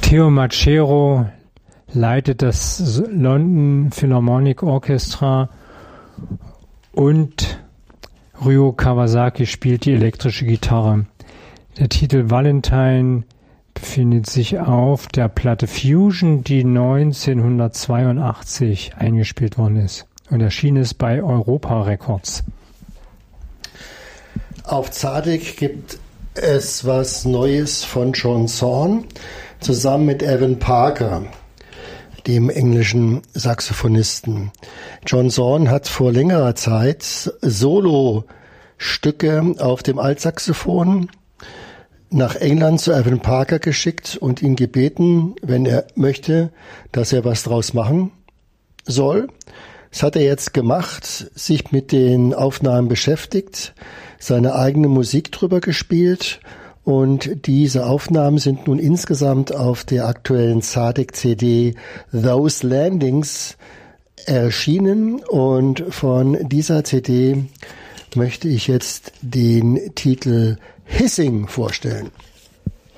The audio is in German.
Theo Macero leitet das London Philharmonic Orchestra und Ryo Kawasaki spielt die elektrische Gitarre. Der Titel Valentine befindet sich auf der Platte Fusion, die 1982 eingespielt worden ist und erschienen ist bei Europa Records. Auf Tzadik gibt es was Neues von John Zorn zusammen mit Evan Parker, dem englischen Saxophonisten. John Zorn hat vor längerer Zeit Solo-Stücke auf dem Altsaxophon nach England zu Evan Parker geschickt und ihn gebeten, wenn er möchte, dass er was draus machen soll. Das hat er jetzt gemacht, sich mit den Aufnahmen beschäftigt, seine eigene Musik drüber gespielt und diese Aufnahmen sind nun insgesamt auf der aktuellen Tzadik-CD Those Landings erschienen und von dieser CD möchte ich jetzt den Titel Hissing vorstellen.